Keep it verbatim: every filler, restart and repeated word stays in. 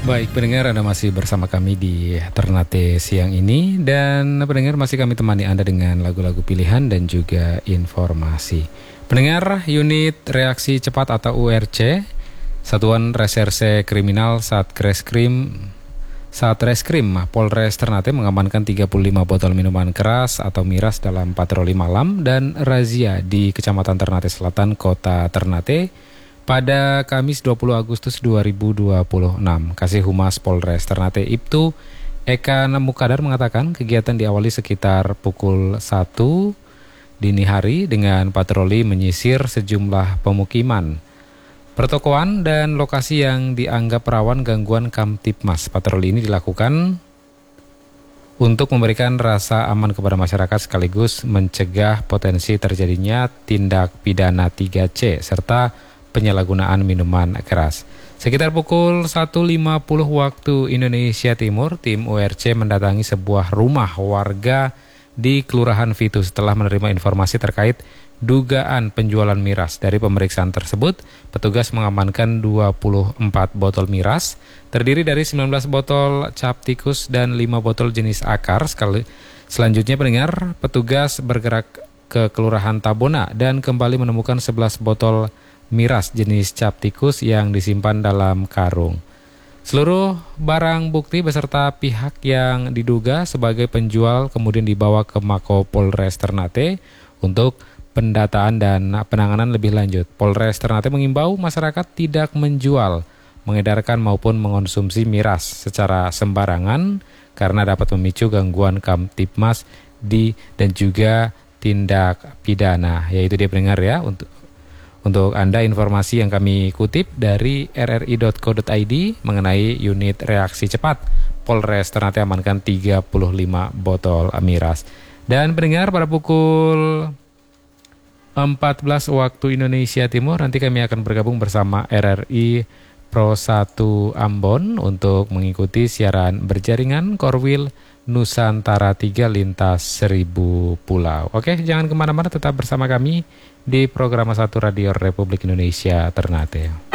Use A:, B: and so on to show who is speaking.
A: Baik, pendengar, Anda masih bersama kami di Ternate siang ini. Dan pendengar, masih kami temani Anda dengan lagu-lagu pilihan dan juga informasi. Pendengar, unit reaksi cepat atau U R C, Satuan Reserse Kriminal Satreskrim Satreskrim Polres Ternate mengamankan tiga puluh lima botol minuman keras atau miras dalam patroli malam dan razia di Kecamatan Ternate Selatan, Kota Ternate pada Kamis dua puluh Agustus dua ribu dua puluh enam. Kasih Humas Polres Ternate Ibtu Eka Mukadar mengatakan kegiatan diawali sekitar pukul satu dini hari dengan patroli menyisir sejumlah pemukiman, pertokoan dan lokasi yang dianggap rawan gangguan Kamtipmas. Patroli ini dilakukan untuk memberikan rasa aman kepada masyarakat sekaligus mencegah potensi terjadinya tindak pidana tiga C serta penyalahgunaan minuman keras. Sekitar pukul satu lima puluh waktu Indonesia Timur, tim U R C mendatangi sebuah rumah warga di Kelurahan Fitu setelah menerima informasi terkait dugaan penjualan miras. Dari pemeriksaan tersebut, petugas mengamankan dua puluh empat botol miras, terdiri dari sembilan belas botol cap tikus dan lima botol jenis akar. Sekali, selanjutnya pendengar, petugas bergerak ke Kelurahan Tabona dan kembali menemukan sebelas botol miras jenis cap tikus yang disimpan dalam karung. Seluruh barang bukti beserta pihak yang diduga sebagai penjual kemudian dibawa ke Mako Polres Ternate untuk pendataan dan penanganan lebih lanjut. Polres Ternate mengimbau masyarakat tidak menjual, mengedarkan maupun mengonsumsi miras secara sembarangan karena dapat memicu gangguan Kamtipmas di dan juga tindak pidana. Yaitu dia pendengar ya, untuk Untuk Anda informasi yang kami kutip dari r r i dot co dot i d mengenai unit reaksi cepat Polres Ternate amankan tiga puluh lima botol miras. Dan pendengar, pada pukul empat belas waktu Indonesia Timur nanti kami akan bergabung bersama R R I Pro satu Ambon untuk mengikuti siaran berjaringan Korwil Nusantara tiga lintas seribu pulau. Oke, jangan kemana-mana, tetap bersama kami di program satu Radio Republik Indonesia Ternate.